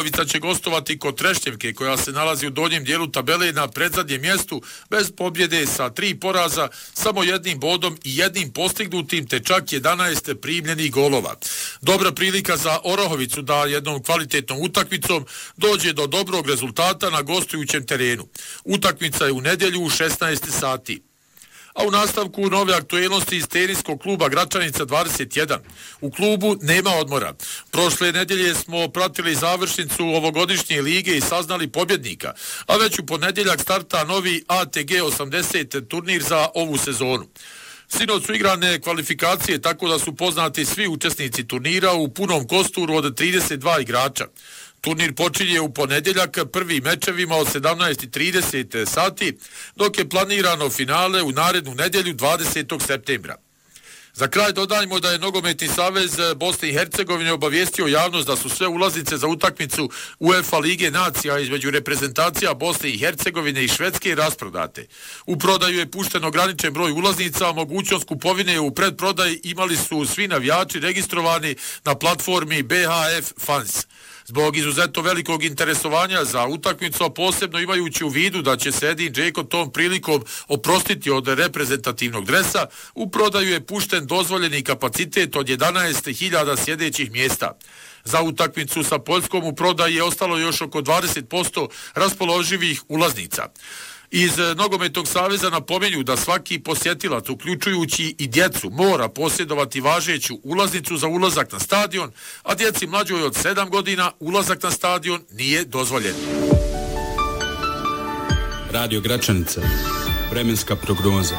Crikvenica će gostovati kod Trešnjevke, koja se nalazi u donjem dijelu tabele na predzadnjem mjestu, bez pobjede sa 3 poraza, samo 1 bodom i 1 postignutim, te čak 11 primljenih golova. Dobra prilika za Orahovicu da jednom kvalitetnom utakmicom dođe do dobrog rezultata na gostujućem terenu. Utakmica je u nedjelju u 16 sati. A u nastavku nove aktuelnosti iz teniskog kluba Gračanica 21. U klubu nema odmora. Prošle nedjelje smo pratili završnicu ovogodišnje lige i saznali pobjednika, a već u ponedjeljak starta novi ATG 80 turnir za ovu sezonu. Sinoć su igrane kvalifikacije tako da su poznati svi učesnici turnira u punom kosturu od 32 igrača. Turnir počinje u ponedjeljak prvim mečevima od 17:30 sati, dok je planirano finale u narednu nedjelju 20. septembra. Za kraj dodajmo da je Nogometni savez Bosne i Hercegovine obavijestio javnost da su sve ulaznice za utakmicu UEFA Lige nacija između reprezentacija Bosne i Hercegovine i Švedske rasprodate. U prodaju je pušten ograničen broj ulaznica, a mogućnost kupovine u predprodaji imali su svi navijači registrovani na platformi BHF Fans. Zbog izuzetno velikog interesovanja za utakmicu, a posebno imajući u vidu da će se Edin Džeko tom prilikom oprostiti od reprezentativnog dresa, u prodaju je pušten dozvoljeni kapacitet od 11.000 sjedećih mjesta. Za utakmicu sa Poljskom u prodaji je ostalo još oko 20% raspoloživih ulaznica. Iz Nogometnog saveza napominju da svaki posjetilac, uključujući i djecu, mora posjedovati važeću ulaznicu za ulazak na stadion, a djeci mlađoj od 7 godina ulazak na stadion nije dozvoljen. Radio Gračanica, vremenska prognoza.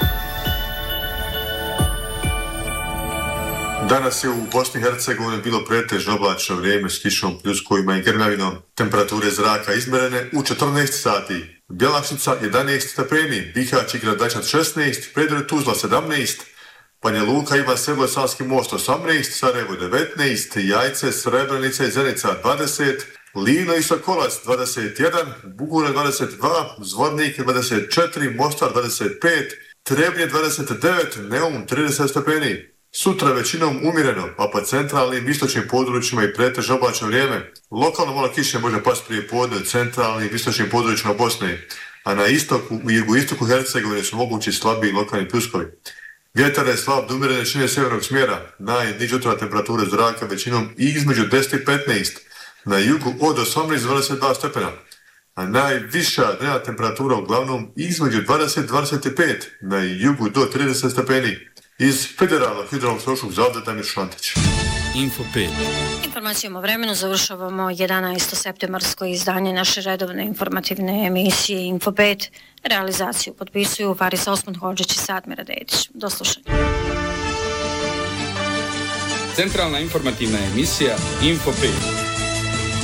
Danas je u Bosni i Hercegovini bilo pretežno oblačno vrijeme s kišom, pljuskojima i grmljavinom. Temperature zraka izmjerene u 14 sati. Bjelašnica 11 stepeni, Bihać i Gradačac 16, Predelj Tuzla 17, Banja Luka, Ivan Seboj, Savski Most 18, Sarajevo 19, Jajce, Srebrenica i Zenica 20, Lino i Sokolac 21, Bugure 22, Zvornik 24, Mostar 25, Trebnje 29, Neum 30 stepeni. Sutra većinom umjereno, a po centralnim istočnim područjima i pretežno oblačno vrijeme. Lokalno malo kiše može pasti prije podne u centralnim i istočnim područjima Bosne, a na istoku i jugoistoku Hercegovine su mogući slabiji lokalni pljuskovi. Vjetar je slab do umjerene čine sjevernog smjera, najniža jutarnja temperatura zraka većinom između 10 i 15, na jugu od 18 do 22 stepena, a najviša dnevna temperatura uglavnom između 20 i 25, na jugu do 30 stepeni. Iz Federalnog hidrološkog zavoda Damir Šantić. Info 5. Informacijom o vremenu završavamo 11. septembarsko izdanje naše redovne informativne emisije Info 5. Realizaciju potpisuju Faris Osman Hodžić i Satmira Dedić. Do slušanja. Centralna informativna emisija Info 5.